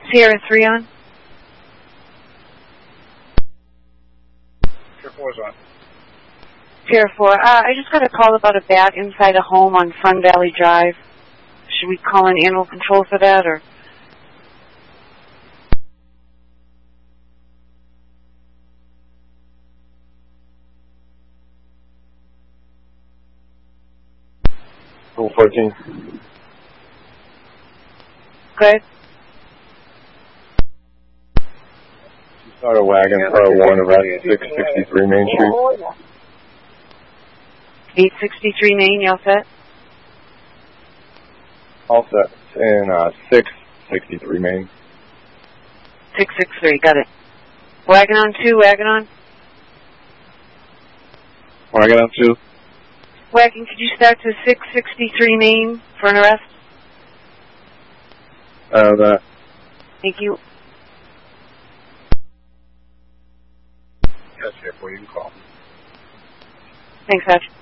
Sierra 3 on. Sierra 4's on. Sierra 4. I just got a call about a bat inside a home on Fun Valley Drive. Should we call in animal control for that, or? Rule 14. Go ahead. Start a wagon for one arrest, 663 Main Street. 863 Main, you all set? All set. And 663 Main. 663, got it. Wagon on 2, wagon on. Wagon on 2. Wagon, could you start to 663 Main for an arrest? Thank you. Yes, Sierra 4, you can call. Thanks, Sergeant.